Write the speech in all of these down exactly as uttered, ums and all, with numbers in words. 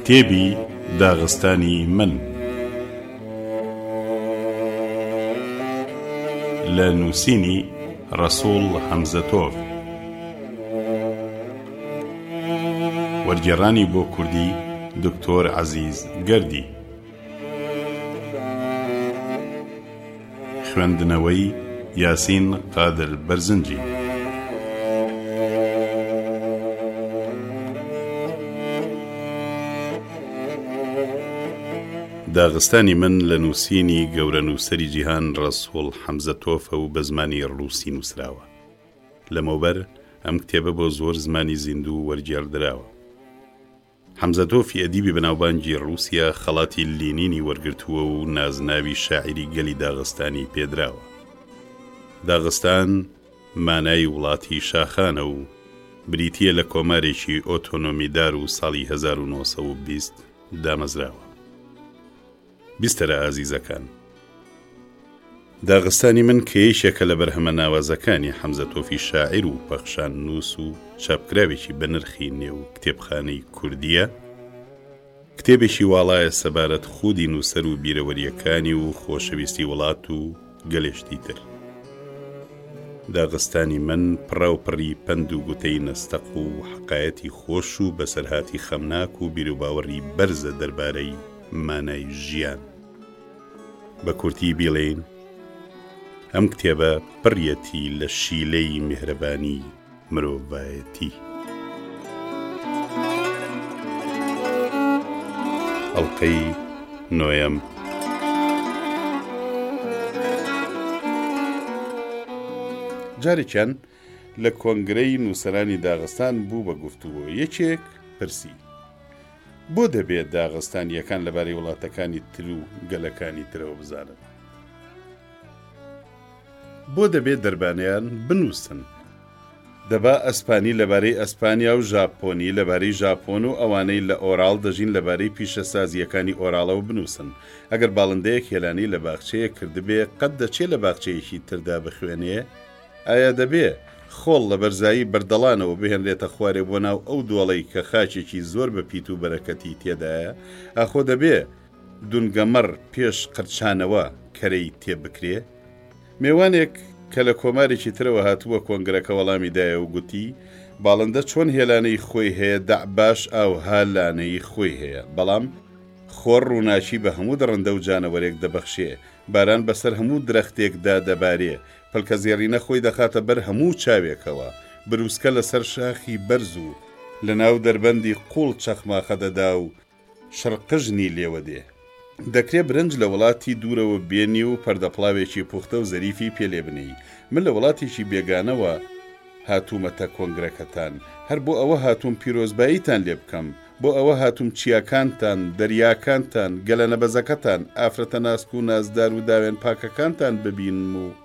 کتێبی داغستانی من لە نووسینی ڕەسوڵ حەمزەتۆڤ، وەرگێڕانی بۆ کوردی دکتۆر عەزیز گەردی، خوێندنەوەی یاسین قادر بەرزنجی. داغستانی من لە نووسینی گەورە نووسەری جیهان ڕەسوڵ حەمزەتۆڤە و بە زمانی ڕووسی نووسراوە. لەمەوبەر ئەم کتێبە بۆ زۆر زمانی زیندوو وەرگێڕدراوە. حەمزەتۆڤی ئەدیبی بەناوبانگی ڕووسیا خەڵاتی لینینی وەرگرتووە و نازناوی شاعیری گەلی داغستانی پێدراوە. داغستان مانای وڵاتی شاخانە و بریتیە لە کۆمارێکی ئۆتۆنۆمیدار و ساڵی هەزار و نۆ سەد و بیست دامەزراوە. بیستەرە ئازیزەکان، داغستانی من کێشێکە لە بەرهەمە ناوازەکانی حەمزەتۆڤی شاعیر و پەخشان نووس و چاپکراوێکی بەنرخی نێو کتێبخانەی کوردیە، کتێبێکی واڵایە سەبارەت خودی نووسەر و بیرەوەریەکانی و خۆشەویستی وڵات و گەلێشتی تر. داغستانی من پڕاوپڕی پەند و گوتەی نەستەق و حەقایەتی خۆش و بەسەرهاتی خەمناک و بیرروباوەڕی بەرزە دەربارەی مانای ژیان. بە کورتی بیڵێن، ئەم کتێبە پڕیەتی لە شیلەی میهرەبانی مرۆڤایەتی. ئەڵقەی نۆیەم. جارێکیان لە کۆنگرەی نووسەرانی داغستان بوو بە گفتووە. یەکێک پرسی: بۆ دەبێت داغستانیەکان لەبارەی وڵاتەکانی تر و گەلەکانی ترەوە بزانن؟ بۆ دەبێت دەربانیان بنووسن؟ دەبا ئەسپانی لەبارەی ئەسپانیا و ژاپۆنی لەبارەی ژاپۆن و ئەوانەی لە ئۆراڵ دەژین لەبارەی پیشەسازیەکانی ئۆراڵەوە بنووسن. ئەگەر باڵندەیەک هێلانی لە باخچەیە کردبێ، قەت دەچێت لە باخچەیەکی تردا بخوێنێ؟ ئایا دەبێ خۆڵ لە بەرزایی بەردەڵانەوە بهێنرێتە خوارێ بۆ ناو ئەو دۆڵەی کە خاچێکی زۆر بە پیت و بەرەکەتی تێدایە؟ ئاخۆ دەبێ دونگەمەڕ پێش قرچانەوە کەرەی تێبکرێ؟ میوانێک کە لە کۆمارێکی ترەوە هاتووە کۆنگرەکە وەڵامی دایە و گوتی: باڵندە چۆن هێلانەی خۆی هەیە دەعباش ئاوها لانەی خۆی هەیە، بەڵام خۆڕ ڕووناچی بە هەموو دڕندە و جانەوەرێک دەبەخشێ، باران بەسەر هەموو درەختێکدا دەبارێ، پەلکە زێڕینە خۆی دەخاتە بەر هەموو چاوێکەوە، بروسکە لەسەر شاخی بەرز و لە ناو دەربەندی قوڵ چەخماخە دەدا و شڕقژنی لێوە دێ. دەکرێت برنج لە وڵاتی دوورەوە بێنی و پەردەپڵاوێکی پوختە و زەریفی پێلێ بنی. من لە وڵاتێکی بێگانەوە هاتوومەتە کۆنگرەکەتان، هەر بۆ ئەوە هاتووم پیرۆزباییتان لێ بکەم، بۆ ئەوە هاتووم چیاکانتان، دەریاکانتان، گەلە نەبەزەکەتان، ئافرەتە ناسک و نازدار و داوێن پاکەکانتان ببینم و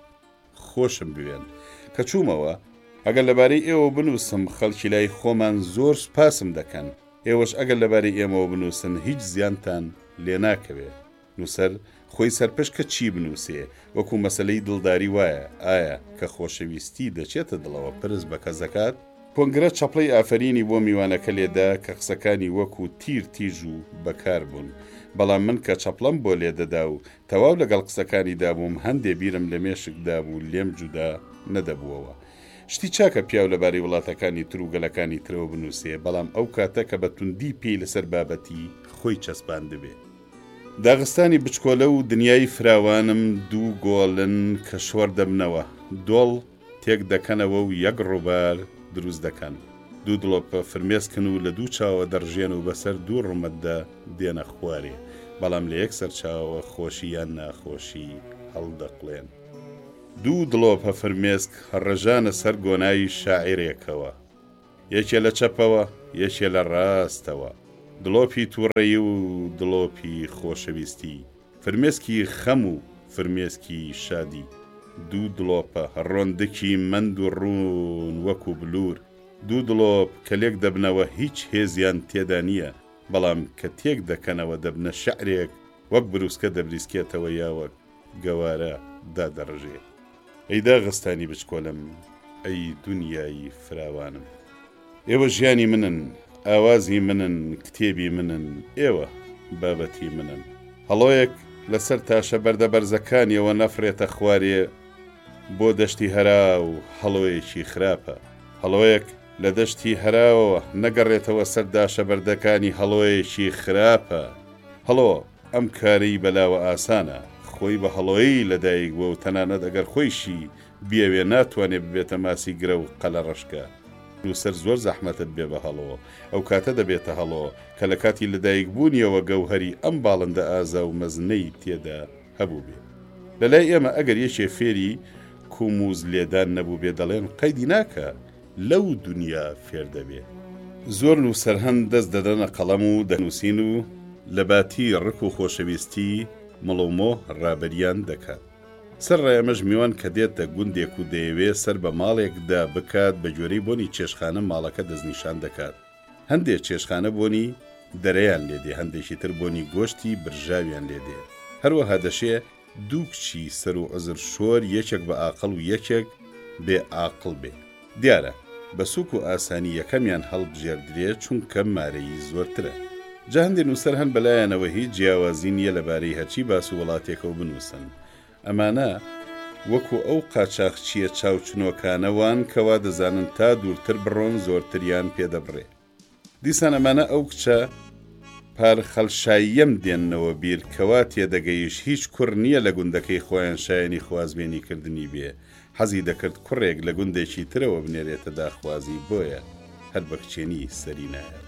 خۆشم بوێن. کە چوومەوە، ئەگەر لەبارەی ئێوە بنووسم، خەڵکی لای خۆمان زۆر سوپاسم دەکەن. ئێوەش ئەگەر لەبارەی ئێمەوە بنووسن، هیچ زیانتان لێ ناکەوێ. نووسەر خۆی سەرپشکە چی بنووسێ، وەکو مەسەلەی دڵداری وایە، ئایا کە خۆشەویستی دەچێتە دڵەوە پرس بە کەس دەکات؟ کۆنگرە چەپڵەی ئافرینی بۆ میوانەکە لێدا کە قسەکانی وەکو تیر تیژ و بەکار بوون. بەڵام من کە چەپڵەم بۆ لێدەدا و تەواو لەگەڵ قسەکانیدا بووم، هەندێ بیرم لە مێشکدا بوو، لێم جودا نەدەبووەوە. شتی چاکە پیاو لەبارەی وڵاتەکانی تر و گەلەکانی ترەوە بنووسێ، بەڵام ئەو کاتە کە بە توندی پێی لەسەر بابەتی خۆی چەسپان دەبێ. داغستانی بچکۆلە و دنیای فراوانم دوو گۆڵن کە شۆر دەبنەوە، دۆڵ تێک دەکەنەوە و یەک ڕووبار دروست دەکەن. دوو دڵۆپە فرمێسکن و لە دوو چاوە دەڕژێن و بەسەر دوو ڕومەتدا دێنە خوارێ، بەڵام لە یەک سەر چاوە خۆشی یان ناخۆشی هەڵدەقڵێن. دوو دڵۆپە فرمێسک هەڕەژانە سەر گۆنایی شاعیرێکەوە، یەکێ لە چەپەوە، یەکێ لە ڕاستەوە، دڵۆپی تووڕێی و دڵۆپی خۆشەویستی، فرمێسکی خەم و فرمێسکی شادی. دوو دڵۆپە ڕۆندکی مەند و ڕوون وەکو بلور، دوو دڵۆپ کە لێک دەبنەوە هیچ هێزیان تێدا نییە، بەڵام کە تێک دەکەنەوە دەبنە شەعرێک، وەک بروسکە دەبریسکێتەوە یاوەک گەوارە دادەڕژێ. ئەی داغستانی بچکۆلم، ئەی دنیای فراوانم، ئێوە ژیانی منن، ئاوازی منن کتێبی منن ئێوە بابەتی منن هەڵۆیەک لەسەر تاشە بەردە بەرزەکانیەوە نەفرێتە خوارێ بۆ دەشتی هەرا و هەڵۆیەکی خراپە هەڵۆیەک لە دەشتی هەراوە نەگەڕێتەوە سەرداشە بەردەکانی هەڵۆیەکی خراپە هەڵۆ ئەم کاری بەلاوە ئاسانە خۆی بە هەڵۆیی لەدایک بووە و تەنانەت ئەگەر خۆیشی بیاوێ ناتوانێت ببێتە ماسی گرە و قەلە ڕەشکە نووسەر زۆر زەحمەتت بێ بە هەڵۆ ئەو کاتە دەبێتە هەڵۆ کە لە کاتی لەدایک بوونیەوە گەوهەری ئەم باڵندە ئازا و مەزنەی تێدا هەبوو بێ لەلای ئێمە ئەگەر یەکێ فێری کوموز لێدان نەبوو بێ دەڵێن قەیدی ناکە لەو دنیا فێر دەبێ زۆر نووسەر هەند دەست دەدەنە قەڵەم و دەنووسین و لە باتی ڕق و خۆشەویستی مڵۆمۆ ڕابەریان دەکات سەر ڕێمەش میوان کە دێتە گوندێک و دەیەوێ سەر بە ماڵێکدا بکات بە جۆرەی بۆنی چێشخانە ماڵەکە دەستنیشان دەکات هەندێک چێشخانە بۆنی دەرەیان لێدێ هەندێکی تر بۆنی گۆشتی برژاویان لێدێ هەروەها دەشێ دوو کچی سەر و عزر شۆر یەکێک بە ئاقڵ و یەکێک بێ ئاقڵ بێ دیارە بە سوک و ئاسانی یەکەمیان هەڵبژێردرێ چونکە مارەی زۆرترە جا هەندێک نووسەر هەن بەلایەنەوە هیچ جیاوازی نییە لەبارەی هەرچی باس و وڵاتێکەوە بنووسن ئەمانە وەکو ئەو قاچاقچیە چاوچنۆکانەوان کەوا دەزانن تا دوورتر بڕۆن زۆرتریان پێدەبڕێ دیسان ئەمانە ئەو کچە پارخەڵشاییەم دێننەوە بیر کەوا تێدەگەیش هیچ کوڕ نییە لە گوندەکەی خۆیان شایەنی خوازبێنی کردنی بێ حەزی دەکرد کوڕێک لە گوندێکی ترەوە بنێرێتە داخوازی بۆیە هەر بە کچێنی سەری نایە